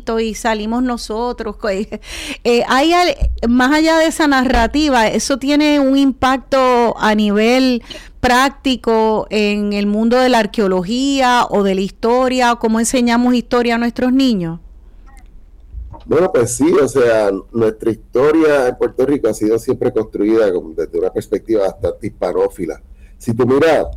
bonito y salimos nosotros. Más allá de esa narrativa, eso tiene un impacto a nivel práctico en el mundo de la arqueología o de la historia, cómo enseñamos historia a nuestros niños. Bueno, pues sí, o sea, nuestra historia en Puerto Rico ha sido siempre construida desde una perspectiva bastante hispanófila. Si tú miras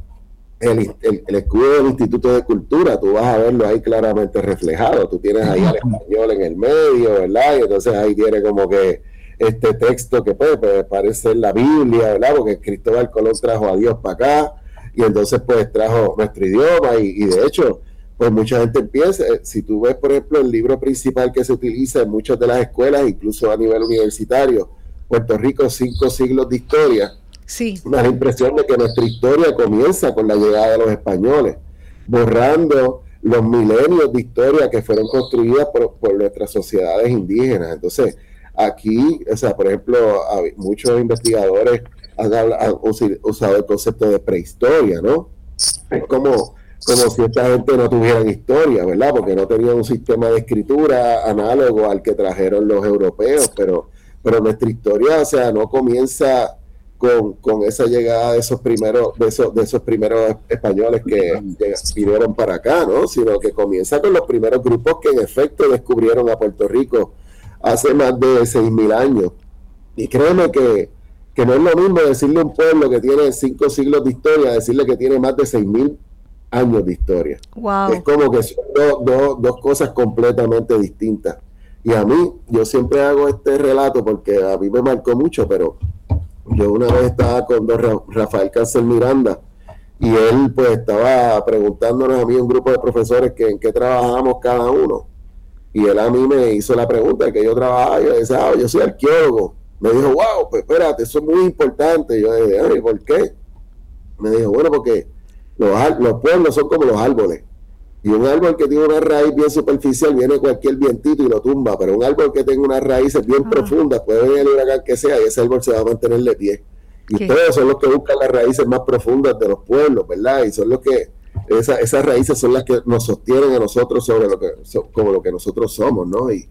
el escudo del Instituto de Cultura, tú vas a verlo ahí claramente reflejado. Tú tienes ahí al español en el medio, ¿verdad? Y entonces ahí tiene como que este texto que puede parecer la Biblia, ¿verdad? Porque Cristóbal Colón trajo a Dios para acá y entonces pues trajo nuestro idioma y de hecho pues mucha gente empieza, si tú ves por ejemplo el libro principal que se utiliza en muchas de las escuelas, incluso a nivel universitario, Puerto Rico, 5 siglos de historia, sí, da la impresión de que nuestra historia comienza con la llegada de los españoles, borrando los milenios de historia que fueron construidas por nuestras sociedades indígenas. Entonces, aquí, o sea, por ejemplo, muchos investigadores han usado el concepto de prehistoria, ¿no? Es como si esta gente no tuviera historia, ¿verdad? Porque no tenían un sistema de escritura análogo al que trajeron los europeos, pero nuestra historia, o sea, no comienza con esa llegada de esos primeros españoles que vinieron para acá, ¿no? Sino que comienza con los primeros grupos que en efecto descubrieron a Puerto Rico hace más de 6,000 años. Y créeme que no es lo mismo decirle a un pueblo que tiene 5 siglos de historia, decirle que tiene más de 6,000 años de historia. Wow. Es como que son dos cosas completamente distintas. Y a mí, yo siempre hago este relato porque a mí me marcó mucho, pero yo una vez estaba con don Rafael Cáncer Miranda y él pues estaba preguntándonos a mí, un grupo de profesores, que en qué trabajamos cada uno. Y él a mí me hizo la pregunta que yo trabajaba. Yo decía, yo soy arqueólogo. Me dijo, wow, pues espérate, eso es muy importante. Yo dije, ay, ¿por qué? Me dijo, bueno, porque los pueblos son como los árboles. Y un árbol que tiene una raíz bien superficial, viene cualquier vientito y lo tumba, pero un árbol que tenga unas raíces bien profundas, puede venir el huracán que sea, y ese árbol se va a mantener de pie. Y ustedes son los que buscan las raíces más profundas de los pueblos, ¿verdad? Y son los que, esas raíces son las que nos sostienen a nosotros sobre como lo que nosotros somos, ¿no? Y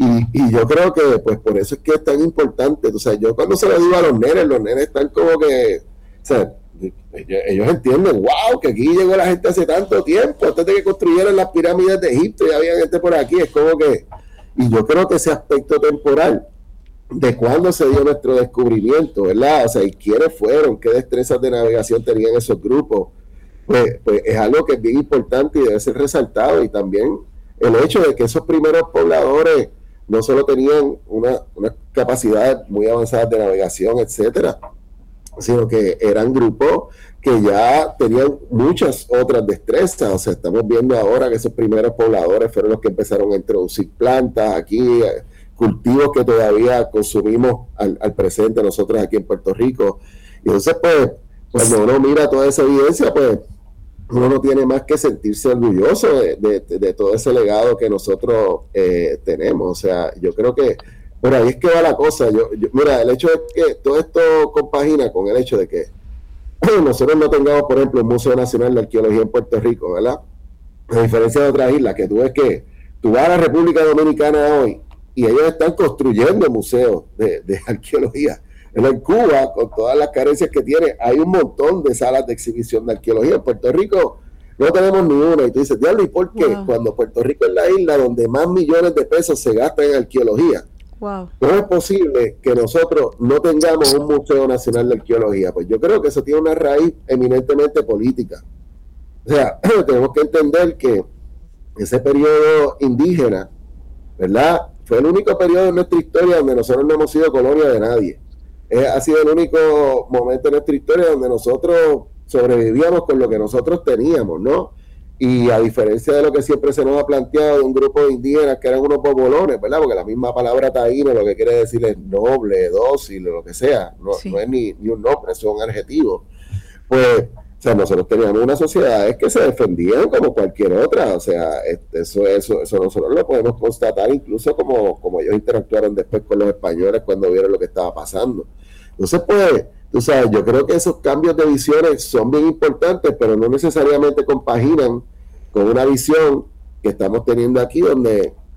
yo creo que, pues, por eso es que es tan importante. O sea, yo cuando se lo digo a los nenes están como que, o sea, ellos entienden, wow, que aquí llegó la gente hace tanto tiempo, antes de que construyeran las pirámides de Egipto, y había gente por aquí. Es como que, y yo creo que ese aspecto temporal de cuándo se dio nuestro descubrimiento, ¿verdad? O sea, y quiénes fueron, qué destrezas de navegación tenían esos grupos, pues es algo que es bien importante y debe ser resaltado. Y también el hecho de que esos primeros pobladores no solo tenían unas capacidades muy avanzadas de navegación, etcétera, sino que eran grupos que ya tenían muchas otras destrezas. O sea, estamos viendo ahora que esos primeros pobladores fueron los que empezaron a introducir plantas aquí, cultivos que todavía consumimos al presente nosotros aquí en Puerto Rico. Y entonces, pues, cuando uno mira toda esa evidencia, pues, uno no tiene más que sentirse orgulloso de todo ese legado que nosotros tenemos. O sea, yo creo que por ahí es que va la cosa. Mira, el hecho de que todo esto compagina con el hecho de que nosotros no tengamos, por ejemplo, un Museo Nacional de Arqueología en Puerto Rico, ¿verdad? A diferencia de otras islas, que tú ves que tú vas a la República Dominicana hoy y ellos están construyendo museos de arqueología. En Cuba, con todas las carencias que tiene, hay un montón de salas de exhibición de arqueología. En Puerto Rico no tenemos ni una. Y tú dices, diablo, ¿y por qué? Wow. Cuando Puerto Rico es la isla donde más millones de pesos se gastan en arqueología. Wow. ¿Cómo es posible que nosotros no tengamos un Museo Nacional de Arqueología? Pues yo creo que eso tiene una raíz eminentemente política. O sea, tenemos que entender que ese periodo indígena, ¿verdad?, fue el único periodo en nuestra historia donde nosotros no hemos sido colonia de nadie. Ha sido el único momento en nuestra historia donde nosotros sobrevivíamos con lo que nosotros teníamos, ¿no? Y a diferencia de lo que siempre se nos ha planteado de un grupo de indígenas que eran unos bobolones, ¿verdad? Porque la misma palabra taíno lo que quiere decir es noble, dócil, lo que sea. No, sí. No es ni un nombre, son adjetivos. Pues, o sea, nosotros teníamos unas sociedades que se defendían como cualquier otra. O sea, eso nosotros lo podemos constatar incluso como ellos interactuaron después con los españoles cuando vieron lo que estaba pasando. Entonces, pues, tú sabes, yo creo que esos cambios de visiones son bien importantes, pero no necesariamente compaginan con una visión que estamos teniendo aquí, donde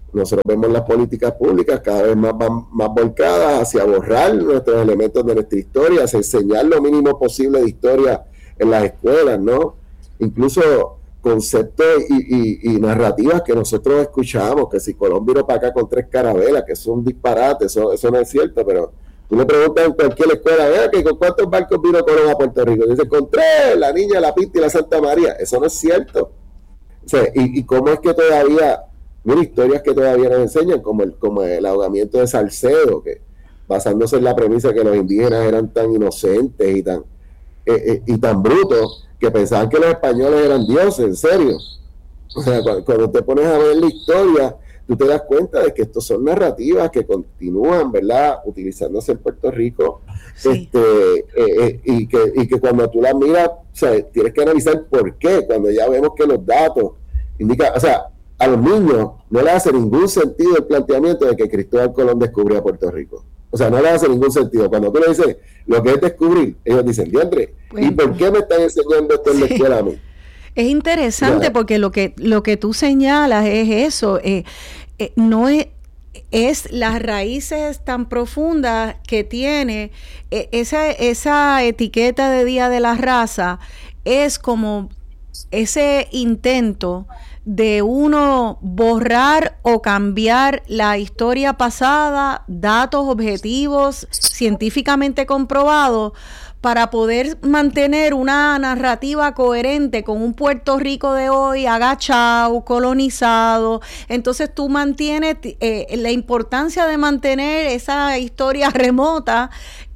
nosotros vemos las políticas públicas cada vez más volcadas hacia borrar nuestros elementos de nuestra historia, hacia enseñar lo mínimo posible de historia en las escuelas, ¿no? Incluso conceptos y narrativas que nosotros escuchamos, que si Colón vino para acá con 3 carabelas, que es un disparate, eso no es cierto, pero tú le preguntas en cualquier escuela, que ¿con cuántos barcos vino Colón a Puerto Rico? Dice, con 3, la Niña, la Pinta y la Santa María. Eso no es cierto. O sea, y cómo es que todavía, mira, historias que todavía nos enseñan, como el ahogamiento de Salcedo, que basándose en la premisa que los indígenas eran tan inocentes y tan brutos, que pensaban que los españoles eran dioses, en serio. O sea, cuando te pones a ver la historia, tú te das cuenta de que estos son narrativas que continúan, ¿verdad?, utilizándose en Puerto Rico, sí. Y que cuando tú las miras, o sea, tienes que analizar por qué, cuando ya vemos que los datos indican, o sea, a los niños no les hace ningún sentido el planteamiento de que Cristóbal Colón descubrió Puerto Rico. O sea, no les hace ningún sentido. Cuando tú le dices lo que es descubrir, ellos dicen, diantre, ¿y por qué me están enseñando esto en la escuela a mí? Es interesante porque lo que tú señalas es eso, no es las raíces tan profundas que tiene esa etiqueta de Día de la Raza, es como ese intento de uno borrar o cambiar la historia pasada, datos objetivos, científicamente comprobados, para poder mantener una narrativa coherente con un Puerto Rico de hoy agachado, colonizado. Entonces tú mantienes la importancia de mantener esa historia remota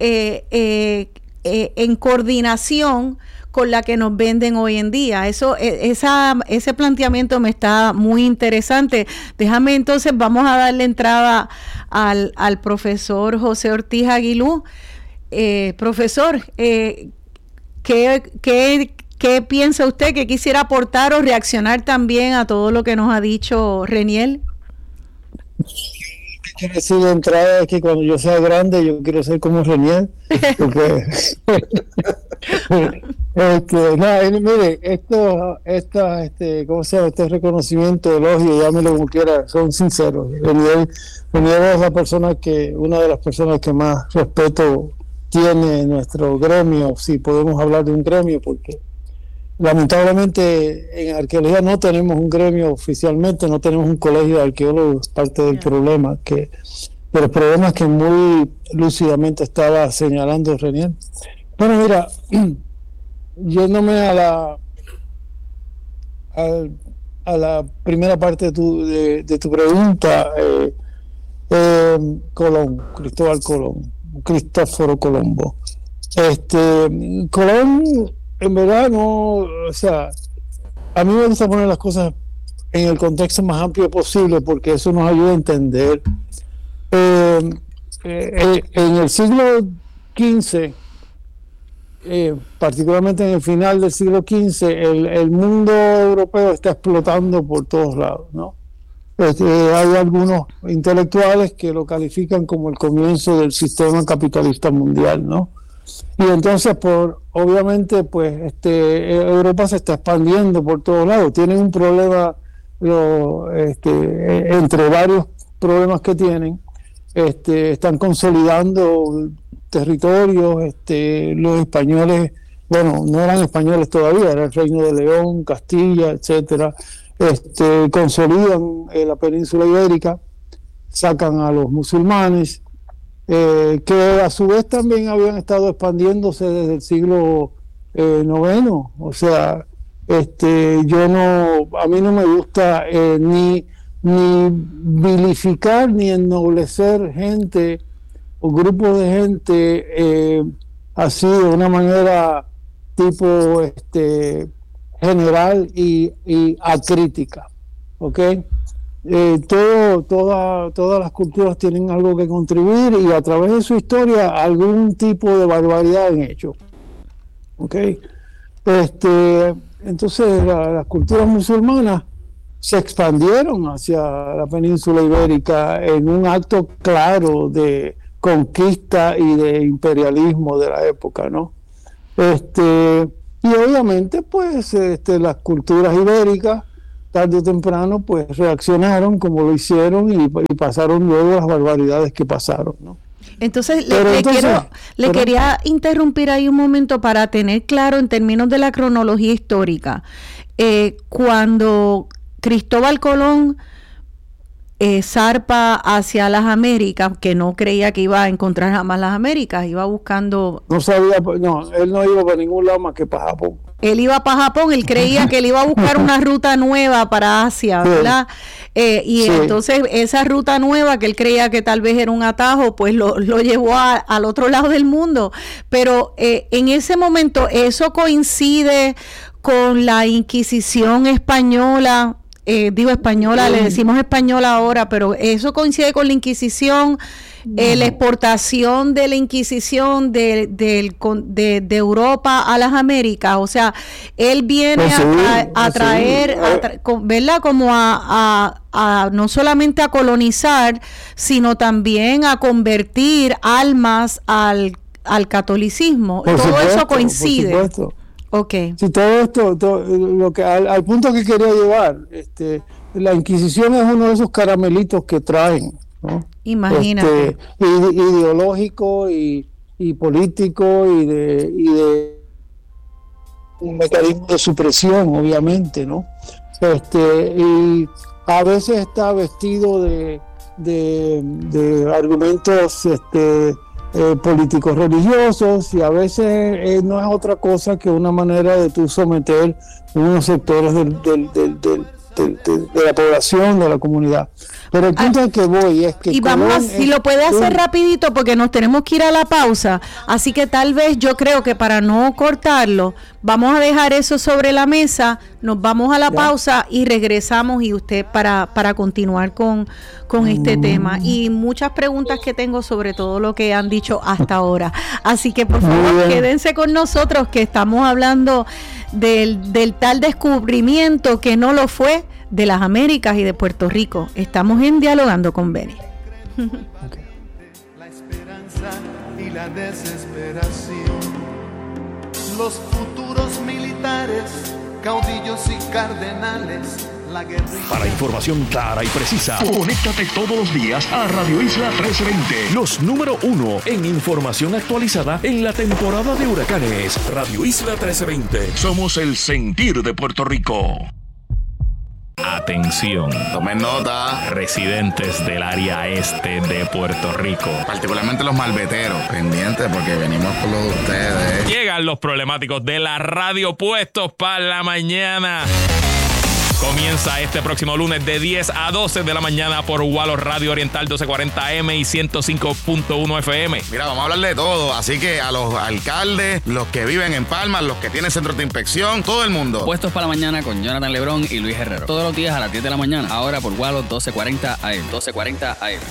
en coordinación con la que nos venden hoy en día. Ese planteamiento me está muy interesante. Déjame entonces, vamos a darle entrada al profesor José Ortiz Aguilú. Profesor, ¿qué piensa usted que quisiera aportar o reaccionar también a todo lo que nos ha dicho Reniel? Quiero decir de entrada es que cuando yo sea grande yo quiero ser como Reniel, porque mire, ¿cómo se llama? Este reconocimiento, elogio, llámelo como quiera, son sinceros. Reniel es una de las personas que más respeto tiene nuestro gremio, si podemos hablar de un gremio, porque lamentablemente en arqueología no tenemos un gremio oficialmente, no tenemos un colegio de arqueólogos, parte del problema, de los problemas que muy lúcidamente estaba señalando Reniel. Bueno, mira, yéndome a la primera parte de tu pregunta, Cristóbal Colón, Cristóforo Colombo. Colón, en verdad, no, o sea, a mí me gusta poner las cosas en el contexto más amplio posible porque eso nos ayuda a entender. En el siglo XV, particularmente en el final del siglo XV, el mundo europeo está explotando por todos lados, ¿no? Hay algunos intelectuales que lo califican como el comienzo del sistema capitalista mundial, ¿no? Y entonces, obviamente, pues Europa se está expandiendo por todos lados. Tienen un problema, entre varios problemas que tienen, están consolidando territorios. Los españoles, bueno, no eran españoles todavía, era el Reino de León, Castilla, etcétera. Consolidan la península ibérica, sacan a los musulmanes, que a su vez también habían estado expandiéndose desde el siglo IX. O sea, a mí no me gusta ni vilificar ni ennoblecer gente o grupos de gente así de una manera tipo general y acrítica, ¿ok? Todas las culturas tienen algo que contribuir y a través de su historia algún tipo de barbaridad han hecho, ¿ok? Entonces las culturas musulmanas se expandieron hacia la península ibérica en un acto claro de conquista y de imperialismo de la época, ¿no? Y obviamente, pues, las culturas ibéricas tarde o temprano, pues reaccionaron como lo hicieron y pasaron luego las barbaridades que pasaron, ¿no? Entonces, le quería interrumpir ahí un momento para tener claro en términos de la cronología histórica. Cuando Cristóbal Colón zarpa hacia las Américas, que no creía que iba a encontrar jamás las Américas, iba buscando... él no iba para ningún lado más que para Japón. Él iba para Japón, él creía que él iba a buscar una ruta nueva para Asia, ¿verdad? Entonces esa ruta nueva que él creía que tal vez era un atajo, pues lo llevó al otro lado del mundo. Pero en ese momento eso coincide con la Inquisición española. Le decimos española ahora, pero eso coincide con la Inquisición, la exportación de la Inquisición de Europa a las Américas. O sea, él viene a traer, ¿verdad? Como a no solamente a colonizar, sino también a convertir almas al catolicismo. Todo eso coincide. Por supuesto. Okay. Sí, todo esto, lo que al punto que quería llevar, la Inquisición es uno de esos caramelitos que traen, ¿no? Imagínate. Ideológico y político y de un mecanismo de supresión, obviamente, ¿no? Y a veces está vestido de argumentos políticos religiosos, y a veces no es otra cosa que una manera de tú someter unos sectores de la población, de la comunidad. Pero el punto al que voy es que... Y vamos si lo puede hacer rapidito, porque nos tenemos que ir a la pausa, así que tal vez yo creo que para no cortarlo, vamos a dejar eso sobre la mesa, nos vamos a la pausa y regresamos, y usted para continuar con este tema, y muchas preguntas que tengo sobre todo lo que han dicho hasta ahora. Así que por favor quédense con nosotros, que estamos hablando del tal descubrimiento que no lo fue de las Américas y de Puerto Rico. Estamos en Dialogando con Benny. Okay. La esperanza y la desesperación, los futuros militares, caudillos y cardenales, la guerrilla. Para información clara y precisa, conéctate todos los días a Radio Isla 1320, los número 1 en información actualizada en la temporada de huracanes. Radio Isla 1320, somos el sentir de Puerto Rico. Atención, tomen nota, residentes del área este de Puerto Rico, particularmente los malveteros, pendientes porque venimos por los de ustedes. Llegan los problemáticos de la radio puestos para la mañana. Comienza este próximo lunes de 10 a 12 de la mañana por Walo Radio Oriental 1240M y 105.1 FM. Mira, vamos a hablar de todo, así que a los alcaldes, los que viven en Palma, los que tienen centros de inspección, todo el mundo. Puestos para la mañana con Jonathan Lebrón y Luis Herrero. Todos los días a las 10 de la mañana, ahora por Walo 1240 AM. 1240 AM.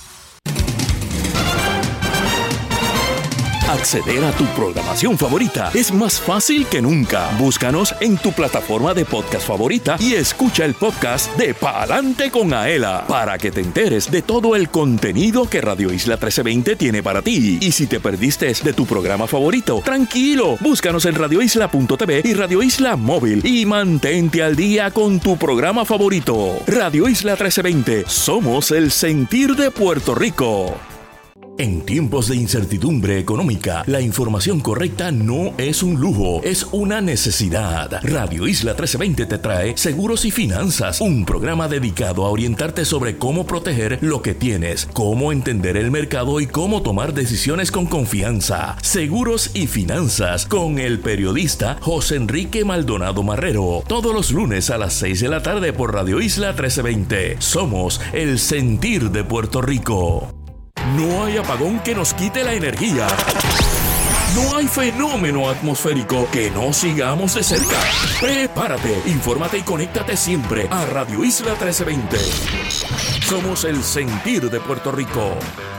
Acceder a tu programación favorita es más fácil que nunca. Búscanos en tu plataforma de podcast favorita y escucha el podcast de Pa'lante con Aela para que te enteres de todo el contenido que Radio Isla 1320 tiene para ti. Y si te perdiste de tu programa favorito, tranquilo, búscanos en radioisla.tv y Radio Isla Móvil y mantente al día con tu programa favorito. Radio Isla 1320, somos el sentir de Puerto Rico. En tiempos de incertidumbre económica, la información correcta no es un lujo, es una necesidad. Radio Isla 1320 te trae Seguros y Finanzas, un programa dedicado a orientarte sobre cómo proteger lo que tienes, cómo entender el mercado y cómo tomar decisiones con confianza. Seguros y Finanzas, con el periodista José Enrique Maldonado Marrero, todos los lunes a las 6 de la tarde por Radio Isla 1320. Somos el sentir de Puerto Rico. No hay apagón que nos quite la energía. No hay fenómeno atmosférico que no sigamos de cerca. Prepárate, infórmate y conéctate siempre a Radio Isla 1320. Somos el sentir de Puerto Rico.